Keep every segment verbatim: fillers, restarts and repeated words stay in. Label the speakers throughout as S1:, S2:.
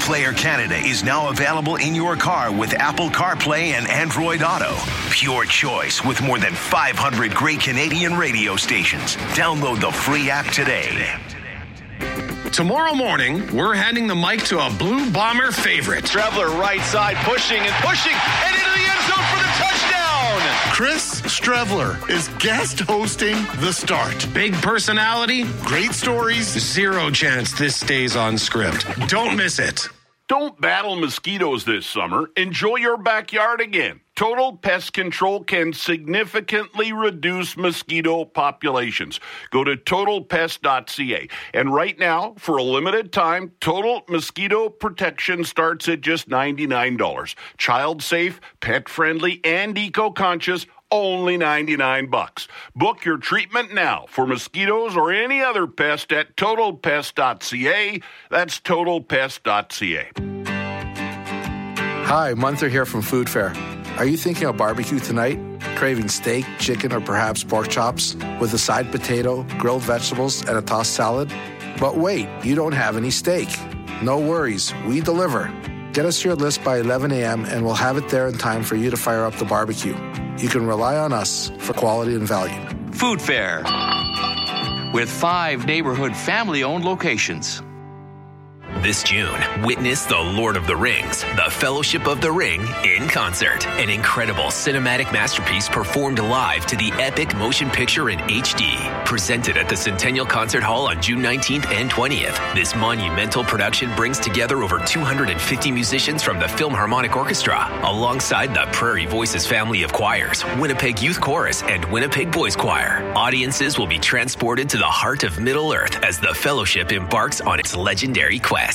S1: Player Canada is now available in your car with Apple CarPlay and Android Auto. Pure choice with more than five hundred great Canadian radio stations. Download the free app today.
S2: Tomorrow morning, we're handing the mic to a Blue Bomber favorite.
S3: Streveler right side, pushing and pushing, and into the end zone for the touchdown.
S4: Chris Streveler is guest hosting The Start.
S2: Big personality,
S4: great stories.
S2: Zero chance this stays on script. Don't miss it.
S5: Don't battle mosquitoes this summer. Enjoy your backyard again. Total Pest Control can significantly reduce mosquito populations. Go to total pest dot c a. And right now, for a limited time, Total Mosquito Protection starts at just ninety-nine dollars. Child safe, pet friendly, and eco-conscious, only ninety-nine bucks. Book your treatment now for mosquitoes or any other pest at total pest dot c a. That's total pest dot c a.
S6: Hi, Munther here from Food Fair. Are you thinking of barbecue tonight? Craving steak, chicken, or perhaps pork chops with a side potato, grilled vegetables, and a tossed salad? But wait, you don't have any steak. No worries, we deliver. Get us your list by eleven a.m. and we'll have it there in time for you to fire up the barbecue. You can rely on us for quality and value.
S7: Food Fair, with five neighborhood family-owned locations.
S8: This June, witness The Lord of the Rings, The Fellowship of the Ring in concert. An incredible cinematic masterpiece performed live to the epic motion picture in H D. Presented at the Centennial Concert Hall on June nineteenth and twentieth. This monumental production brings together over two hundred fifty musicians from the Philharmonic Orchestra, alongside the Prairie Voices family of choirs, Winnipeg Youth Chorus, and Winnipeg Boys Choir. Audiences will be transported to the heart of Middle-earth as the Fellowship embarks on its legendary quest.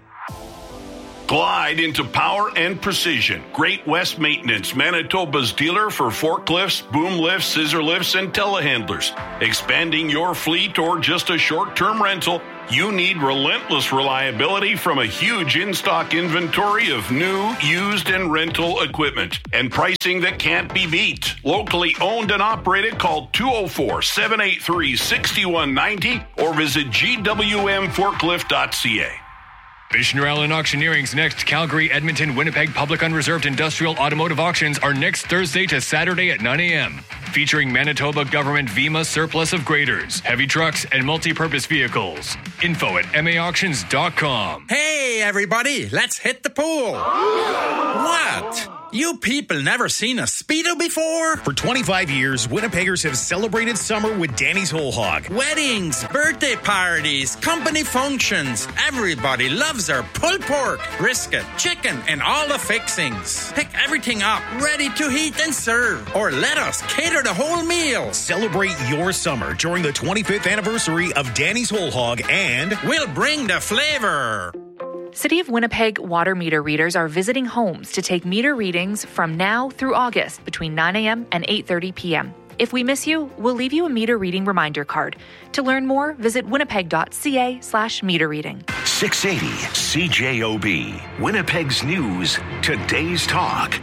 S5: Glide into power and precision. Great West Maintenance, Manitoba's dealer for forklifts, boom lifts, scissor lifts, and telehandlers. Expanding your fleet or just a short-term rental, you need relentless reliability from a huge in-stock inventory of new, used, and rental equipment. And pricing that can't be beat. Locally owned and operated, call two oh four, seven eight three, six one nine oh or visit g w m forklift dot c a.
S9: Fisher Allen Auctioneering's next Calgary, Edmonton, Winnipeg Public Unreserved Industrial Automotive Auctions are next Thursday to Saturday at nine a.m. Featuring Manitoba Government V M A surplus of graders, heavy trucks, and multi-purpose vehicles. Info at m a auctions dot com.
S10: Hey, everybody, let's hit the pool. What? You people never seen a Speedo before?
S11: For twenty-five years, Winnipeggers have celebrated summer with Danny's Whole Hog.
S10: Weddings, birthday parties, company functions. Everybody loves our pulled pork, brisket, chicken, and all the fixings. Pick everything up, ready to heat and serve. Or let us cater the whole meal.
S11: Celebrate your summer during the twenty-fifth anniversary of Danny's Whole Hog, and
S10: we'll bring the flavor.
S12: City of Winnipeg water meter readers are visiting homes to take meter readings from now through August between nine a.m. and eight thirty p.m. If we miss you, we'll leave you a meter reading reminder card. To learn more, visit winnipeg dot c a slash meter reading.
S1: six eighty C J O B, Winnipeg's News, Today's Talk.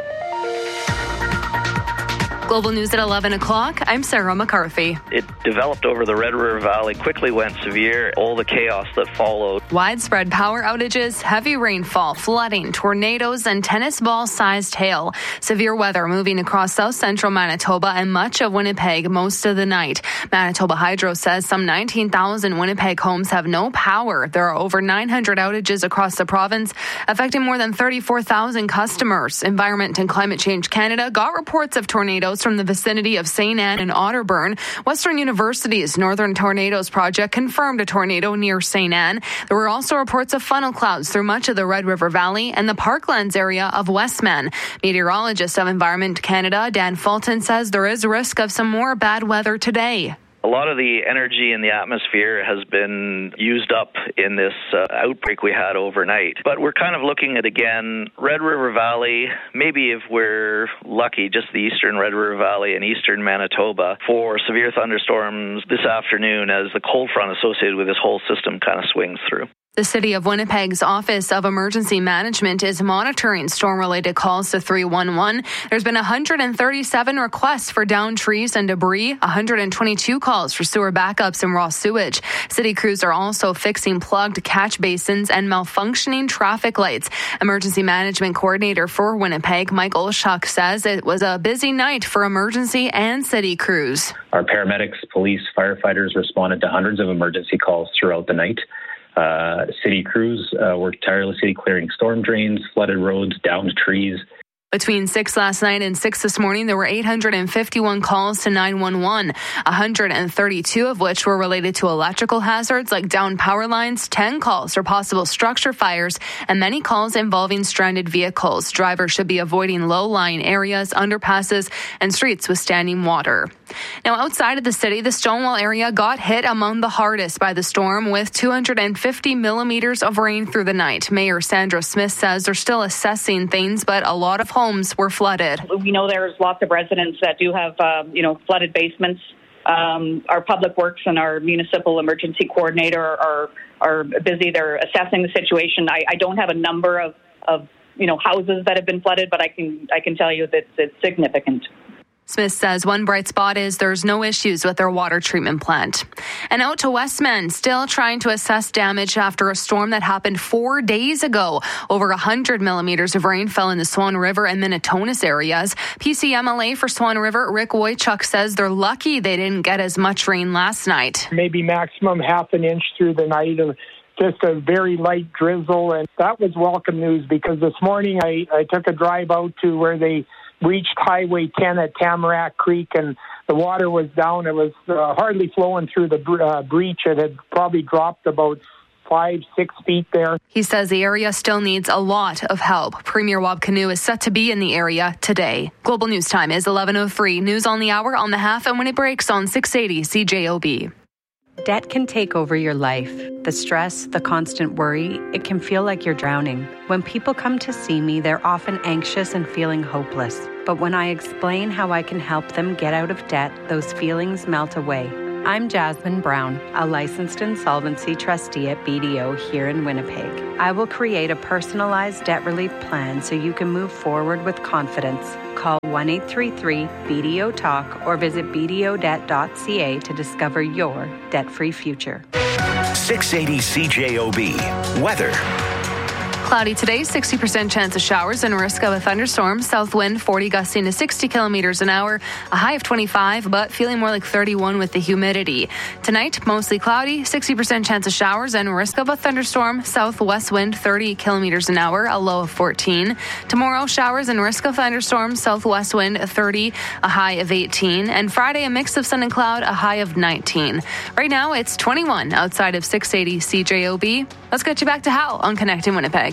S13: Global News at eleven o'clock. I'm Sarah McCarthy.
S14: It developed over the Red River Valley, quickly went severe, all the chaos that followed.
S13: Widespread power outages, heavy rainfall, flooding, tornadoes, and tennis ball-sized hail. Severe weather moving across south central Manitoba and much of Winnipeg most of the night. Manitoba Hydro says some nineteen thousand Winnipeg homes have no power. There are over nine hundred outages across the province, affecting more than thirty-four thousand customers. Environment and Climate Change Canada got reports of tornadoes from the vicinity of Saint Anne and Otterburn. Western University's Northern Tornadoes Project confirmed a tornado near Saint Anne. There were also reports of funnel clouds through much of the Red River Valley and the Parklands area of Westman. Meteorologist of Environment Canada, Dan Fulton, says there is risk of some more bad weather today.
S14: A lot of the energy in the atmosphere has been used up in this uh, outbreak we had overnight. But we're kind of looking at, again, Red River Valley, maybe if we're lucky, just the eastern Red River Valley and eastern Manitoba for severe thunderstorms this afternoon as the cold front associated with this whole system kind of swings through.
S13: The City of Winnipeg's Office of Emergency Management is monitoring storm-related calls to three one one. There's been one hundred thirty-seven requests for downed trees and debris, one hundred twenty-two calls for sewer backups and raw sewage. City crews are also fixing plugged catch basins and malfunctioning traffic lights. Emergency Management Coordinator for Winnipeg, Mike Olschuck, says it was a busy night for emergency and city crews.
S15: Our paramedics, police, firefighters responded to hundreds of emergency calls throughout the night. Uh, city crews uh, worked tirelessly clearing storm drains, flooded roads, downed trees.
S13: Between six last night and six this morning, there were eight hundred fifty-one calls to nine one one, one hundred thirty-two of which were related to electrical hazards like downed power lines, ten calls for possible structure fires, and many calls involving stranded vehicles. Drivers should be avoiding low-lying areas, underpasses, and streets with standing water. Now, outside of the city, the Stonewall area got hit among the hardest by the storm with two hundred fifty millimeters of rain through the night. Mayor Sandra Smith says they're still assessing things, but a lot of homes were flooded.
S16: We know there's lots of residents that do have, uh, you know, flooded basements. Um, our public works and our municipal emergency coordinator are are busy. They're assessing the situation. I, I don't have a number of, of, you know, houses that have been flooded, but I can I can tell you that it's significant.
S13: Smith says one bright spot is there's no issues with their water treatment plant. And out to Westman, still trying to assess damage after a storm that happened four days ago. Over one hundred millimeters of rain fell in the Swan River and Minnetonka areas. P C M L A for Swan River, Rick Wojcik, says they're lucky they didn't get as much rain last night.
S17: Maybe maximum half an inch through the night of just a very light drizzle. And that was welcome news because this morning I, I took a drive out to where they reached Highway ten at Tamarack Creek, and the water was down. It was uh, hardly flowing through the uh, breach. It had probably dropped about five, six feet there.
S13: He says the area still needs a lot of help. Premier Wab Kinew is set to be in the area today. Global News Time is eleven oh three. News on the hour, on the half, and when it breaks on six eighty C J O B.
S18: Debt can take over your life. The stress, the constant worry, it can feel like you're drowning. When people come to see me, they're often anxious and feeling hopeless. But when I explain how I can help them get out of debt, those feelings melt away. I'm Jasmine Brown, a licensed insolvency trustee at B D O here in Winnipeg. I will create a personalized debt relief plan so you can move forward with confidence. Call one eight three three B D O talk or visit b d o debt dot c a to discover your debt-free future.
S1: six eighty C J O B. Weather.
S13: Cloudy today, sixty percent chance of showers and risk of a thunderstorm. South wind forty gusting to sixty kilometers an hour. A high of twenty-five, but feeling more like thirty-one with the humidity. Tonight, mostly cloudy, sixty percent chance of showers and risk of a thunderstorm. Southwest wind thirty kilometers an hour, a low of fourteen. Tomorrow, showers and risk of thunderstorms. Southwest wind thirty, a high of eighteen. And Friday, a mix of sun and cloud, a high of nineteen. Right now, it's twenty-one outside of six eighty C J O B. Let's get you back to Hal on Connecting Winnipeg.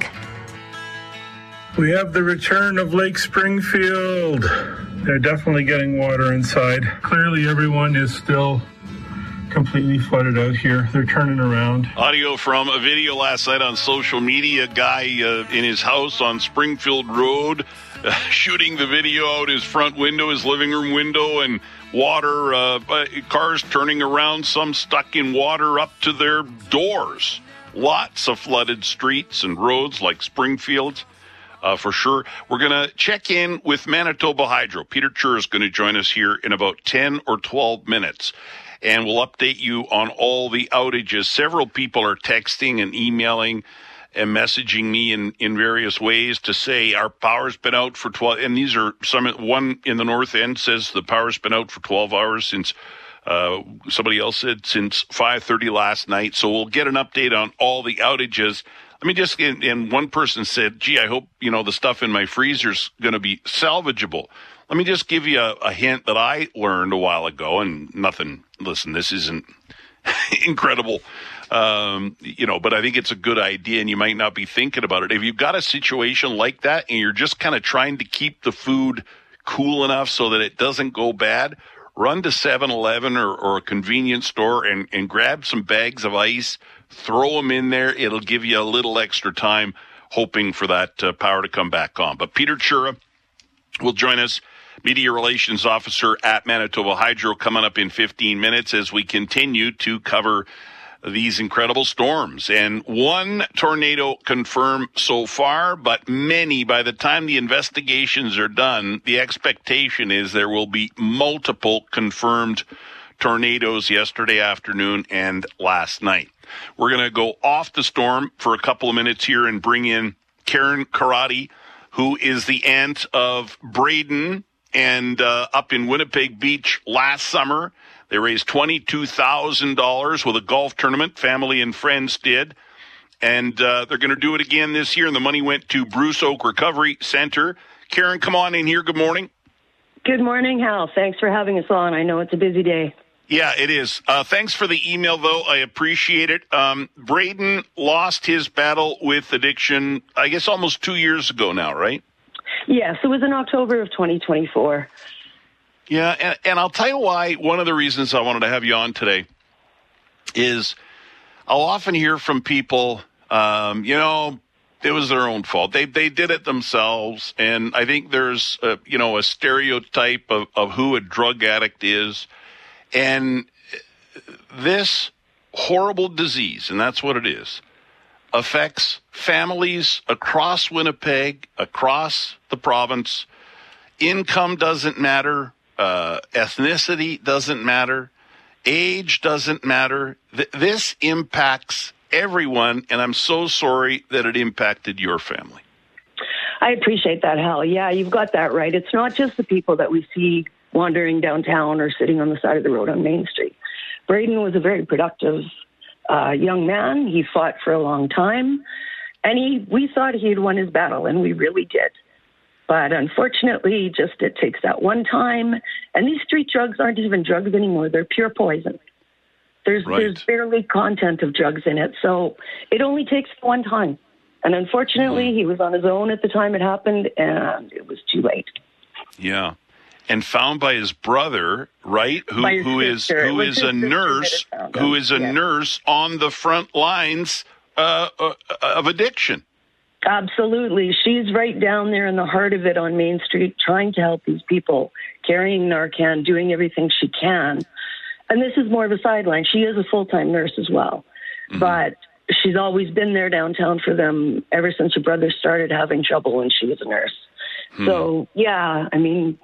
S19: We have the return of Lake Springfield. They're definitely getting water inside. Clearly everyone is still completely flooded out here. They're turning around.
S5: Audio from a video last night on social media. A guy uh, in his house on Springfield Road uh, shooting the video out his front window, his living room window, and water, uh, cars turning around, some stuck in water up to their doors. Lots of flooded streets and roads like Springfield's. Uh, for sure. We're going to check in with Manitoba Hydro. Peter Chur is going to join us here in about ten or twelve minutes, and we'll update you on all the outages. Several people are texting and emailing and messaging me in, in various ways to say our power's been out for twelve, and these are some, one in the north end says the power's been out for twelve hours since, uh, somebody else said since five thirty last night. So we'll get an update on all the outages. Let me just, and one person said, gee, I hope, you know, the stuff in my freezer's going to be salvageable. Let me just give you a, a hint that I learned a while ago, and nothing, listen, this isn't incredible, um, you know, but I think it's a good idea, and you might not be thinking about it. If you've got a situation like that, and you're just kind of trying to keep the food cool enough so that it doesn't go bad, run to seven eleven or, or a convenience store and, and grab some bags of ice. Throw them in there. It'll give you a little extra time, hoping for that uh, power to come back on. But Peter Chura will join us, Media Relations Officer at Manitoba Hydro, coming up in fifteen minutes as we continue to cover these incredible storms. And one tornado confirmed so far, but many, by the time the investigations are done, the expectation is there will be multiple confirmed tornadoes yesterday afternoon and last night. We're going to go off the storm for a couple of minutes here and bring in Karen Karate, who is the aunt of Braden, and uh, up in Winnipeg Beach last summer. They raised twenty-two thousand dollars with a golf tournament, family and friends did. And uh, they're going to do it again this year, and the money went to Bruce Oak Recovery Center. Karen, come on in here. Good morning.
S20: Good morning, Hal. Thanks for having us on. I know it's a busy day.
S5: Yeah, it is. Uh, thanks for the email, though. I appreciate it. Um, Braden lost his battle with addiction, I guess, almost two years ago now, right?
S20: Yes, it was in October of twenty twenty-four.
S5: Yeah, and, and I'll tell you why. One of the reasons I wanted to have you on today is I'll often hear from people, um, you know, it was their own fault. They they did it themselves, and I think there's, a, you know, a stereotype of, of who a drug addict is. And this horrible disease, and that's what it is, affects families across Winnipeg, across the province. Income doesn't matter. Uh, ethnicity doesn't matter. Age doesn't matter. Th- this impacts everyone, and I'm so sorry that it impacted your family.
S20: I appreciate that, Hal. Yeah, you've got that right. It's not just the people that we see wandering downtown or sitting on the side of the road on Main Street. Braden was a very productive uh, young man. He fought for a long time, and he we thought he had won his battle, and we really did. But unfortunately, just it takes that one time, and these street drugs aren't even drugs anymore. They're pure poison. There's right. there's barely content of drugs in it, so it only takes one time. And unfortunately, mm-hmm. he was on his own at the time it happened, and it was too late.
S5: Yeah. And found by his brother, right? Who who is who is a nurse, who is a yeah. nurse on the front lines uh, uh, of addiction.
S20: Absolutely, she's right down there in the heart of it on Main Street, trying to help these people, carrying Narcan, doing everything she can. And this is more of a sideline. She is a full-time nurse as well, mm-hmm. but she's always been there downtown for them ever since her brother started having trouble when she was a nurse. Hmm. So yeah, I mean.